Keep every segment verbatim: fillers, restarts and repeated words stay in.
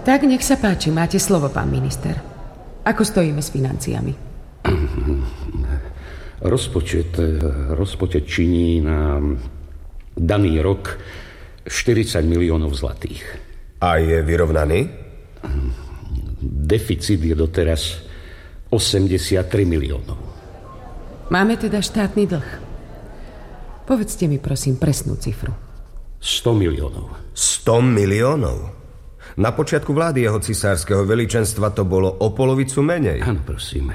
Tak nech sa páči, máte slovo, pán minister. Ako stojíme s financiami? Rozpočet, rozpočet činí na daný rok štyridsať miliónov zlatých. A je vyrovnaný? Deficit je doteraz osemdesiattri miliónov. Máme teda štátny dlh. Povedzte mi prosím presnú cifru. sto miliónov. sto miliónov? Na počiatku vlády jeho cisárskeho veličenstva to bolo o polovicu menej. Áno, prosím.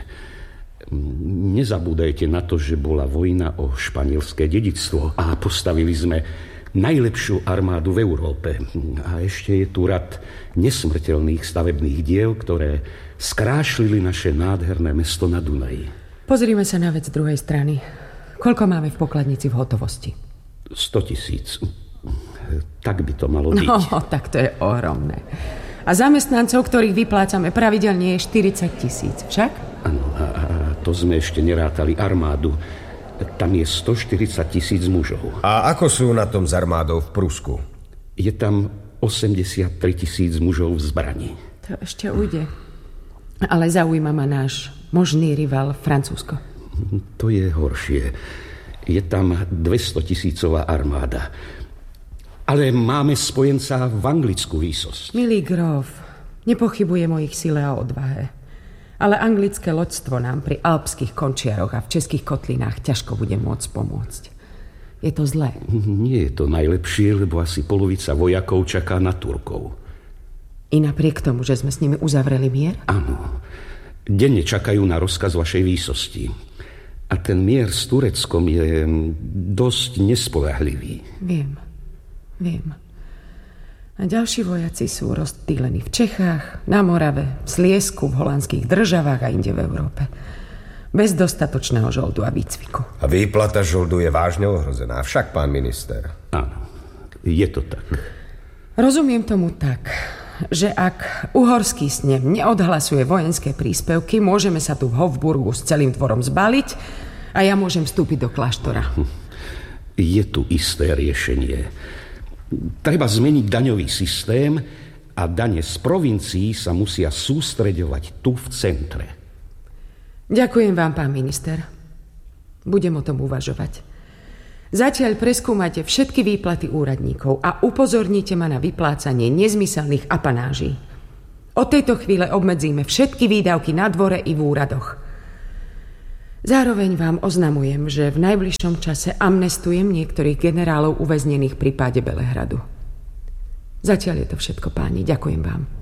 Nezabúdajte na to, že bola vojna o španielské dedičstvo a postavili sme najlepšiu armádu v Európe. A ešte je tu rad nesmrteľných stavebných diel, ktoré skrášlili naše nádherné mesto na Dunaji. Pozrime sa na vec z druhej strany. Koľko máme v pokladnici v hotovosti? sto tisíc. Tak by to malo byť. No, tak to je ohromné. A zamestnancov, ktorých vyplácame pravidelne, je štyridsať tisíc, však? Áno, a, a to sme ešte nerátali armádu. Tam je stoštyridsať tisíc mužov. A ako sú na tom s armádou v Prusku? Je tam osemdesiattri tisíc mužov v zbrani. To ešte ujde. Ale zaujíma ma náš možný rival Francúzsko. To je horšie. Je tam dvestotisícová armáda. Ale máme spojenca v anglickú výsosť. Milý gróf, nepochybujem o ich sile a odvahe. Ale anglické loďstvo nám pri alpských končiaroch a v českých kotlinách ťažko bude môcť pomôcť. Je to zlé? Nie je to najlepšie, lebo asi polovica vojakov čaká na Turkov. I napriek tomu, že sme s nimi uzavreli mier? Áno. Denne čakajú na rozkaz vašej výsosti. A ten mier s Tureckom je dosť nespoľahlivý. Viem. Viem. A ďalší vojaci sú rozptýlení v Čechách, na Morave, v Sliesku, v holandských državách a inde v Európe. Bez dostatočného žoldu a výcviku. A výplata žoldu je vážne ohrozená, však, pán minister. Áno, je to tak. Rozumiem tomu tak, že ak uhorský snem neodhlasuje vojenské príspevky, môžeme sa tu v Hofburgu s celým dvorom zbaliť a ja môžem vstúpiť do kláštora. Je tu isté riešenie. Treba zmeniť daňový systém a dane z provincií sa musia sústreďovať tu v centre. Ďakujem vám, pán minister. Budem o tom uvažovať. Zatiaľ preskúmajte všetky výplaty úradníkov a upozornite ma na vyplácanie nezmyselných apanáží. Od tejto chvíle obmedzíme všetky výdavky na dvore i v úradoch. Zároveň vám oznamujem, že v najbližšom čase amnestujem niektorých generálov uväznených pri páde Belehradu. Zatiaľ je to všetko, páni. Ďakujem vám.